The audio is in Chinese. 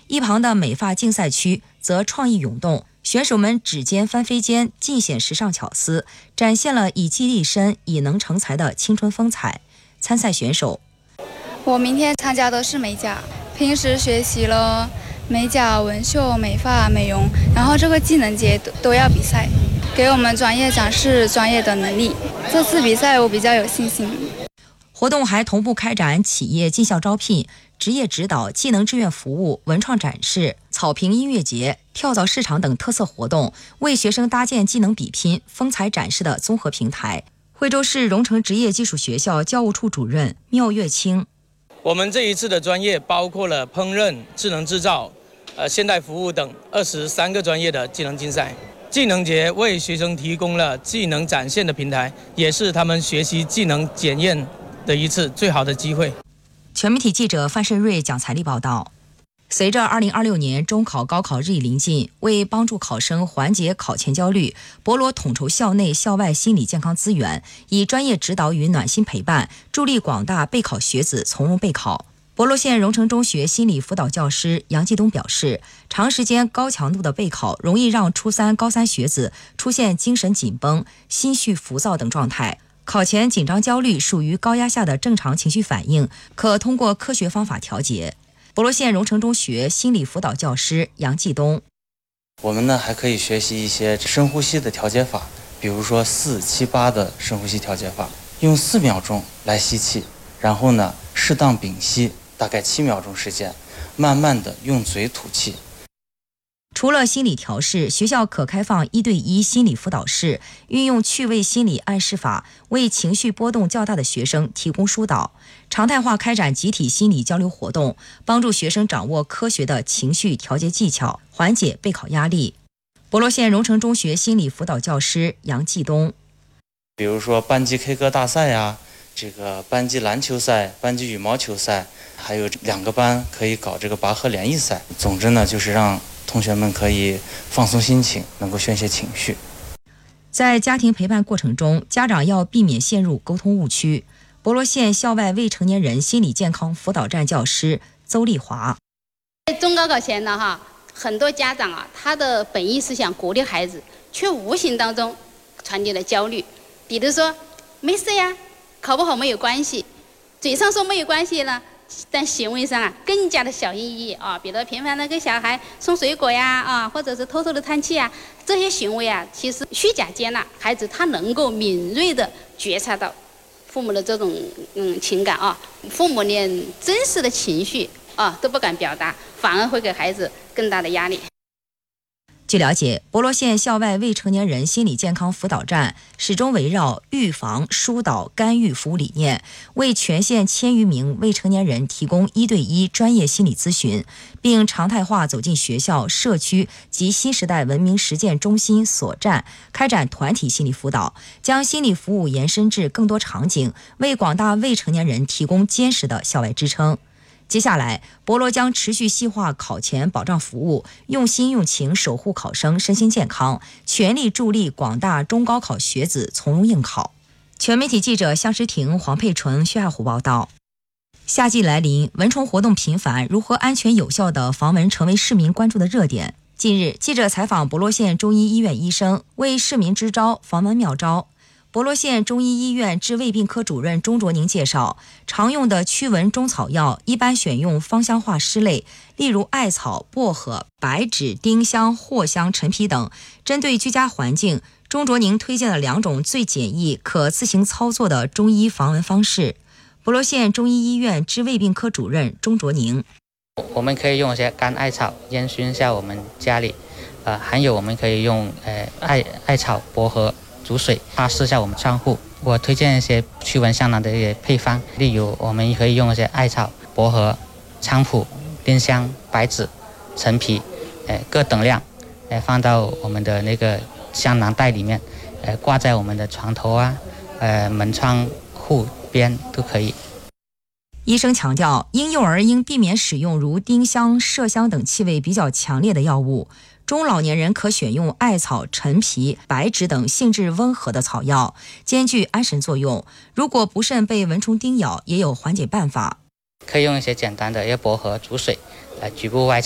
一旁的美发竞赛区则创意涌动，选手们指尖翻飞肩，尽显时尚巧思，展现了以技立身、以能成才的青春风采。参赛选手： 我明天参加的是美甲，平时学习了美甲、纹绣、美发、美容，然后这个技能节都要比赛，给我们专业展示专业的能力。这次比赛我比较有信心。 活动还同步开展企业进校招聘、职业指导、技能志愿服务、文创展示、草坪音乐节、跳蚤市场等特色活动，为学生搭建技能比拼、风采展示的综合平台。惠州市荣成职业技术学校教务处主任缪月清： 我们这一次的专业包括了烹饪、智能制造、现代服务等23个专业的技能竞赛。技能节为学生提供了技能展现的平台，也是他们学习技能检验的一次最好的机会。 全媒体记者范胜瑞、蒋彩丽报道。随着2026年中考、高考日益临近，为帮助考生缓解考前焦虑，博罗统筹校内校外心理健康资源，以专业指导与暖心陪伴，助力广大备考学子从容备考。博罗县荣成中学心理辅导教师杨继东表示，长时间高强度的备考容易让初三、高三学子出现精神紧绷、心绪浮躁等状态。考前紧张焦虑属于高压下的正常情绪反应，可通过科学方法调节。博罗县荣成中学心理辅导教师杨继东： 我们呢还可以学习一些深呼吸的调节法，比如说4、7、8的深呼吸调节法，用4秒钟来吸气，然后呢适当屏息，大概7秒钟时间，慢慢的用嘴吐气。 除了心理调试，学校可开放1对1心理辅导室，运用趣味心理暗示法，为情绪波动较大的学生提供疏导，常态化开展集体心理交流活动，帮助学生掌握科学的情绪调节技巧，缓解备考压力。博罗县荣成中学心理辅导教师杨继东： 比如说班级 K 歌大赛呀，这个班级篮球赛、班级羽毛球赛，还有2个班可以搞这个拔河联谊赛。总之呢，就是让同学们可以放松心情，能够宣泄情绪。 在家庭陪伴过程中，家长要避免陷入沟通误区。博罗县校外未成年人心理健康辅导站教师邹丽华： 在中高考前呢，很多家长他的本意是想鼓励孩子，却无形当中传递了焦虑。比如说，没事呀，考不好没有关系，嘴上说没有关系呢，但行为上更加的小心翼翼比如频繁的给小孩送水果呀或者是偷偷的叹气这些行为其实虚假接纳，孩子他能够敏锐的觉察到父母的这种情感父母连真实的情绪都不敢表达，反而会给孩子更大的压力。 据了解，博罗县校外未成年人心理健康辅导站始终围绕预防、疏导、干预服务理念，为全县1000余名未成年人提供1对1专业心理咨询，并常态化走进学校、社区及新时代文明实践中心所站，开展团体心理辅导，将心理服务延伸至更多场景，为广大未成年人提供坚实的校外支撑。接下来，博罗将持续细化考前保障服务，用心用情守护考生身心健康，全力助力广大中高考学子从容应考。全媒体记者向诗婷、黄佩纯、薛爱虎报道。夏季来临，蚊虫活动频繁，如何安全有效地防蚊成为市民关注的热点。近日，记者采访博罗县中医医院医生，为市民支招防蚊妙招。博罗县中医医院治胃病科主任钟卓宁介绍，常用的驱蚊中草药一般选用芳香化湿类，例如艾草、薄荷、白芷、丁香、藿香、陈皮等。针对居家环境，钟卓宁推荐了2种最简易、可自行操作的中医防蚊方式。博罗县中医医院治胃病科主任钟卓宁： 我们可以用一些干艾草烟熏一下我们家里，还有我们可以用艾草、薄荷煮水擦拭一下我们窗户。我推荐一些驱蚊香囊的一些配方，例如我们可以用一些艾草、薄荷、菖蒲、丁香、白芷、陈皮，各等量，放到我们的那个香囊袋里面，挂在我们的床头门窗户边都可以。 医生强调，婴幼儿应避免使用如丁香、麝香等气味比较强烈的药物。中老年人可选用艾草、陈皮、白芷等性质温和的草药，兼具安神作用。如果不慎被蚊虫叮咬，也有缓解办法。 可以用一些简单的薄荷煮水，局部外